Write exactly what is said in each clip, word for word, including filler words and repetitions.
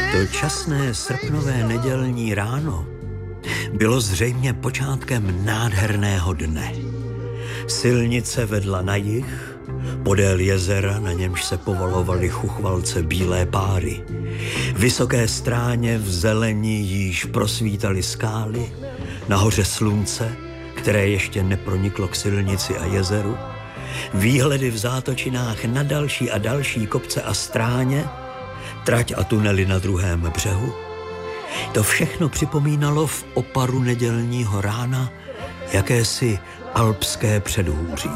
To časné srpnové nedělní ráno bylo zřejmě počátkem nádherného dne. Silnice vedla na jih, podél jezera, na němž se povalovaly chuchvalce bílé páry. Vysoké stráně v zelení již prosvítaly skály, nahoře slunce, které ještě neproniklo k silnici a jezeru, výhledy v zátočinách na další a další kopce a stráně, trať a tunely na druhém břehu. To všechno připomínalo v oparu nedělního rána jakési alpské předhůří.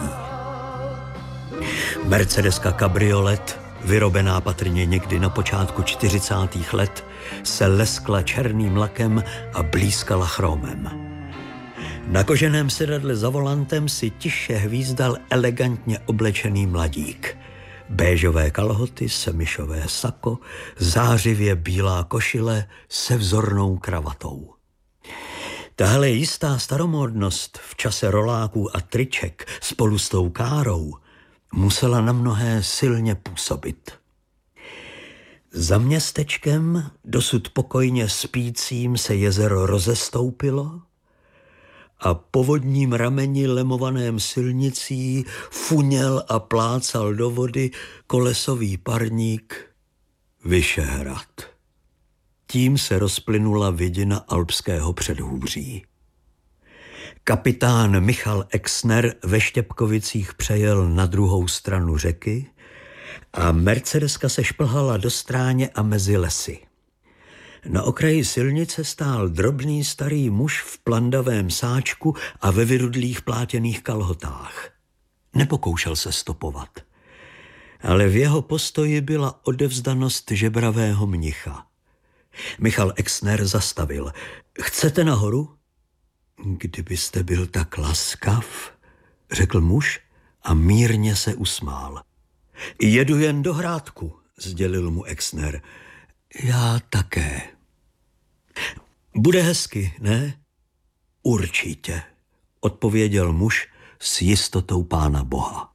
Mercedeska kabriolet, vyrobená patrně někdy na počátku čtyřicátých let, se leskla černým lakem a blízkala chromem. Na koženém sedadle za volantem si tiše hvízdal elegantně oblečený mladík. Béžové kalhoty, semišové sako, zářivě bílá košile se vzornou kravatou. Tahle jistá staromódnost v čase roláků a triček spolu s tou károu musela na mnohé silně působit. Za městečkem, dosud pokojně spícím, se jezero rozestoupilo a po vodním rameni lemovaném silnicí funěl a plácal do vody kolesový parník Vyšehrad. Tím se rozplynula vidina alpského předhůří. Kapitán Michal Exner ve Štěpkovicích přejel na druhou stranu řeky a Mercedeska se šplhala do stráně a mezi lesy. Na okraji silnice stál drobný starý muž v plandavém sáčku a ve vyrudlých plátěných kalhotách. Nepokoušel se stopovat, ale v jeho postoji byla odevzdanost žebravého mnicha. Michal Exner zastavil. Chcete nahoru? Kdybyste byl tak laskav, řekl muž a mírně se usmál. Jedu jen do Hrádku, sdělil mu Exner. Já také. Bude hezky, ne? Určitě, odpověděl muž s jistotou Pána Boha.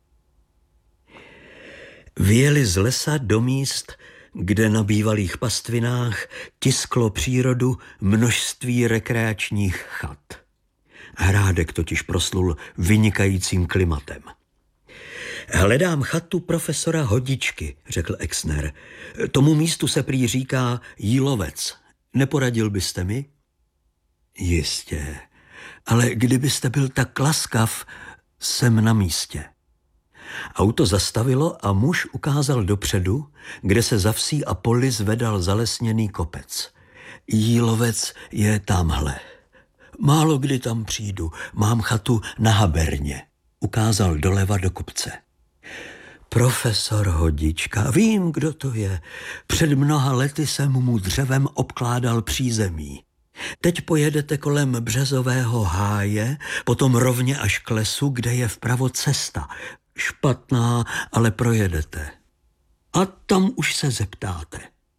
Vyjeli z lesa do míst, kde na bývalých pastvinách tisklo přírodu množství rekreačních chat. Hrádek totiž proslul vynikajícím klimatem. Hledám chatu profesora Hodičky, řekl Exner. Tomu místu se prý říká Jílovec. Neporadil byste mi? Jistě, ale kdybyste byl tak laskav, jsem na místě. Auto zastavilo a muž ukázal dopředu, kde se za vsí a poli zvedal zalesněný kopec. Jílovec je tamhle. Málo kdy tam přijdu, mám chatu na Haberně. Ukázal doleva do kopce. Profesor Hodička, vím, kdo to je. Před mnoha lety jsem mu dřevem obkládal přízemí. Teď pojedete kolem březového háje, potom rovně až k lesu, kde je vpravo cesta. Špatná, ale projedete. A tam už se zeptáte.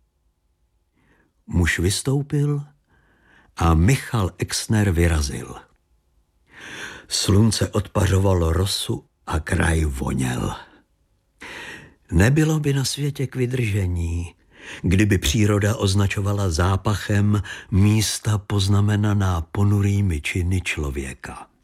Muž vystoupil a Michal Exner vyrazil. Slunce odpařovalo rosu a kraj voněl. Nebylo by na světě k vydržení, kdyby příroda označovala zápachem místa poznamenaná ponurými činy člověka.